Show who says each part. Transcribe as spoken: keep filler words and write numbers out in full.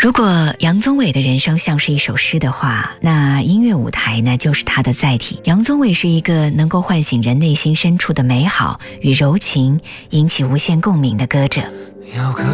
Speaker 1: 如果杨宗纬的人生像是一首诗的话，那音乐舞台呢就是他的载体。杨宗纬是一个能够唤醒人内心深处的美好与柔情，引起无限共鸣的歌者。